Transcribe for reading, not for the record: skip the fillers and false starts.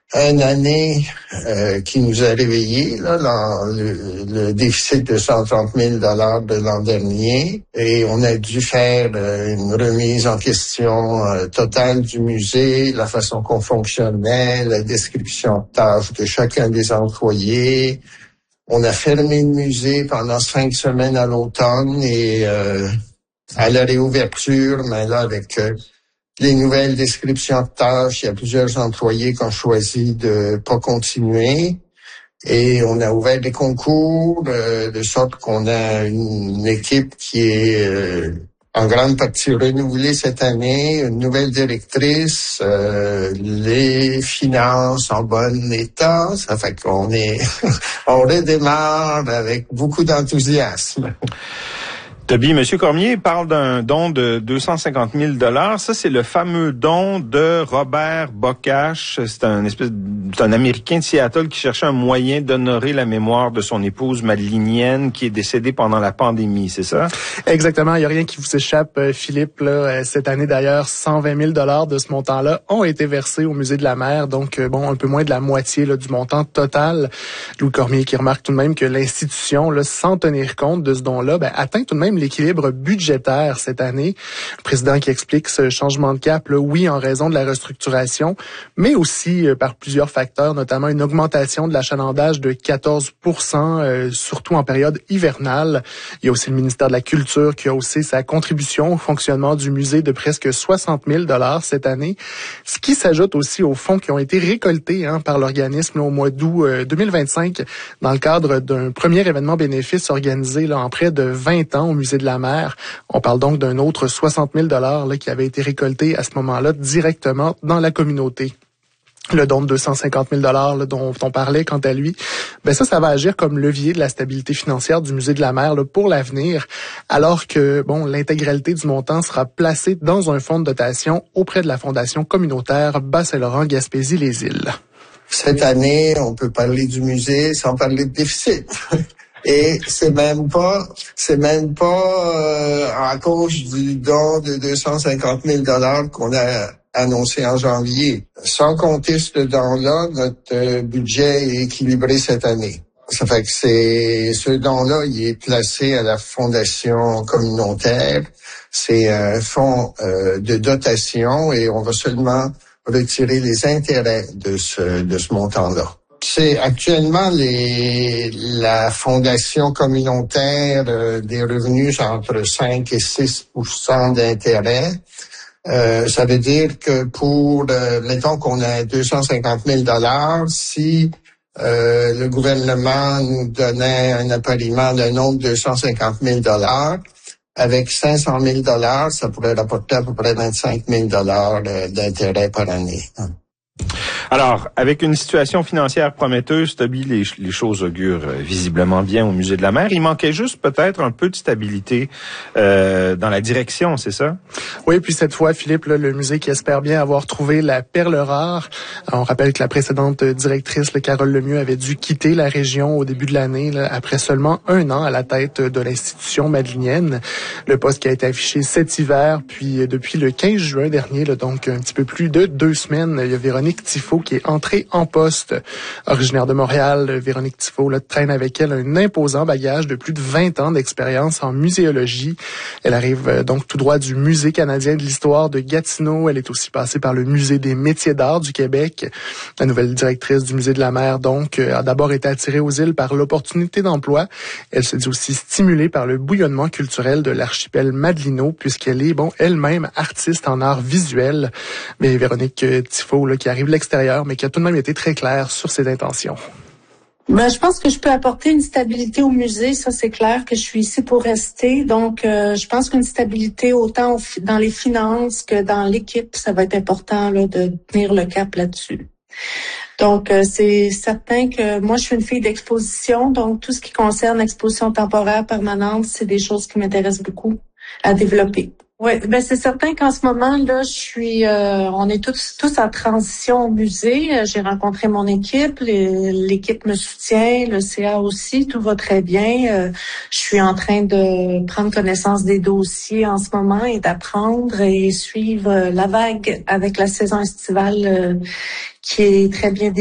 une année qui nous a réveillés, là, dans le déficit de 130 000 $ de l'an dernier, et on a dû faire une remise en question totale du musée, la façon qu'on fonctionnait, la description de tâches de chacun des employés. On a fermé le musée pendant 5 semaines à l'automne et à la réouverture, mais là avec les nouvelles descriptions de tâches, il y a plusieurs employés qui ont choisi de pas continuer. Et on a ouvert des concours, de sorte qu'on a une équipe qui est en grande partie renouvelée cette année, une nouvelle directrice, les finances en bon état. Ça fait qu'on est, on redémarre avec beaucoup d'enthousiasme. Toby, M. Cormier parle d'un don de 250 000 $. Ça, c'est le fameux don de Robert Bocage. C'est un Américain de Seattle qui cherchait un moyen d'honorer la mémoire de son épouse madeleinienne qui est décédée pendant la pandémie, c'est ça? Exactement. Il n'y a rien qui vous échappe, Philippe. Là, cette année, d'ailleurs, 120 000 $ de ce montant-là ont été versés au Musée de la Mer. Donc, un peu moins de la moitié là, du montant total. Louis Cormier qui remarque tout de même que l'institution, là, sans tenir compte de ce don-là, atteint tout de même l'équilibre budgétaire cette année. Le président qui explique ce changement de cap, là, oui, en raison de la restructuration, mais aussi par plusieurs facteurs, notamment une augmentation de l'achalandage de 14%, surtout en période hivernale. Il y a aussi le ministère de la Culture qui a haussé sa contribution au fonctionnement du musée de presque 60 000 $ cette année, ce qui s'ajoute aussi aux fonds qui ont été récoltés par l'organisme là, au mois d'août 2025 dans le cadre d'un premier événement bénéfice organisé là, en près de 20 ans au musée de la Mer. On parle donc d'un autre 60 000 $ là, qui avait été récolté à ce moment-là directement dans la communauté. Le don de 250 000 $ là, dont on parlait quant à lui, ça va agir comme levier de la stabilité financière du musée de la Mer là, pour l'avenir, alors que l'intégralité du montant sera placée dans un fonds de dotation auprès de la Fondation communautaire Bas-Saint-Laurent-Gaspésie-les-Îles. Cette année, on peut parler du musée sans parler de déficit. Et c'est même pas à cause du don de 250 000 $ qu'on a annoncé en janvier. Sans compter ce don-là, notre budget est équilibré cette année. Ça fait que ce don-là, il est placé à la Fondation communautaire. C'est un fonds de dotation et on va seulement retirer les intérêts de ce montant-là. C'est actuellement la fondation communautaire des revenus entre 5 et 6% d'intérêt. Ça veut dire que mettons qu'on a 250 000 $, si le gouvernement nous donnait un appariement d'un autre 250 000 $, avec 500 000 $, ça pourrait rapporter à peu près 25 000 $ d'intérêt par année. Alors, avec une situation financière prometteuse, Toby, les choses augurent visiblement bien au Musée de la Mer. Il manquait juste peut-être un peu de stabilité dans la direction, c'est ça? Oui, puis cette fois, Philippe, là, le musée qui espère bien avoir trouvé la perle rare. On rappelle que la précédente directrice, Carole Lemieux, avait dû quitter la région au début de l'année, là, après seulement 1 an à la tête de l'institution madeleinienne. Le poste qui a été affiché cet hiver, puis depuis le 15 juin dernier, là, donc un petit peu plus de 2 semaines, il y a Véronique Thifault qui est entrée en poste. Originaire de Montréal, Véronique Thifault là, traîne avec elle un imposant bagage de plus de 20 ans d'expérience en muséologie. Elle arrive donc tout droit du Musée canadien de l'histoire de Gatineau. Elle est aussi passée par le Musée des métiers d'art du Québec. La nouvelle directrice du Musée de la Mer, donc, a d'abord été attirée aux îles par l'opportunité d'emploi. Elle se dit aussi stimulée par le bouillonnement culturel de l'archipel Madelino, puisqu'elle est, elle-même artiste en art visuel. Mais Véronique Thifault, là, qui arrive de l'extérieur, mais qui a tout de même été très claire sur ses intentions. Je pense que je peux apporter une stabilité au musée, ça c'est clair que je suis ici pour rester. Donc, je pense qu'une stabilité autant dans les finances que dans l'équipe, ça va être important là, de tenir le cap là-dessus. Donc, c'est certain que moi, je suis une fille d'exposition, donc tout ce qui concerne l'exposition temporaire permanente, c'est des choses qui m'intéressent beaucoup à développer. Oui, c'est certain qu'en ce moment là, on est tous en transition au musée. J'ai rencontré mon équipe, l'équipe me soutient, le CA aussi, tout va très bien. Je suis en train de prendre connaissance des dossiers en ce moment et d'apprendre et suivre la vague avec la saison estivale qui est très bien